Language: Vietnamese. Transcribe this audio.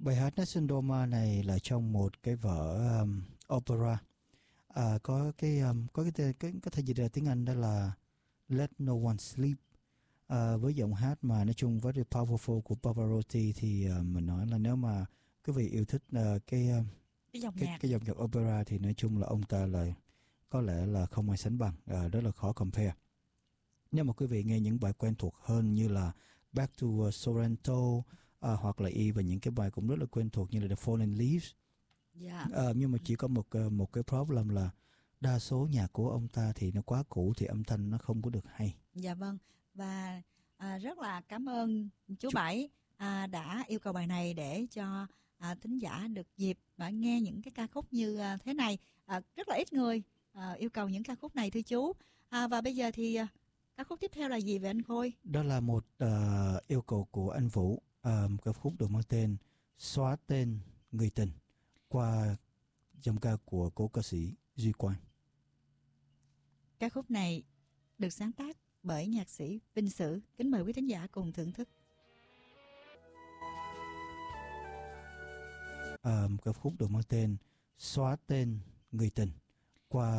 Bài hát Nessun Dorma này là trong một cái vở opera. Có thể dịch ra tiếng Anh đó là Let No One Sleep. Với giọng hát mà nói chung very powerful của Pavarotti thì mình nói là nếu mà quý vị yêu thích cái dòng nhạc opera thì nói chung là ông ta là có lẽ là không ai sánh bằng, rất là khó compare. Nếu mà quý vị nghe những bài quen thuộc hơn như là Back to Sorrento hoặc là và những cái bài cũng rất là quen thuộc như là The Fallen Leaves. Nhưng mà chỉ có một cái problem là đa số nhạc của ông ta thì nó quá cũ thì âm thanh nó không có được hay. Dạ vâng. Và rất là cảm ơn chú Bảy đã yêu cầu bài này để cho thính giả được dịp và nghe những cái ca khúc như thế này. Rất là ít người yêu cầu những ca khúc này thưa chú. Và bây giờ thì ca khúc tiếp theo là gì vậy anh Khôi? Đó là một yêu cầu của anh Vũ. Ca khúc được mang tên Xóa Tên Người Tình qua giọng ca của cố ca sĩ Duy Quang. Ca khúc này được sáng tác bởi nhạc sĩ Vinh Sử. Kính mời quý thính giả cùng thưởng thức. Ca khúc được mang tên Xóa Tên Người Tình qua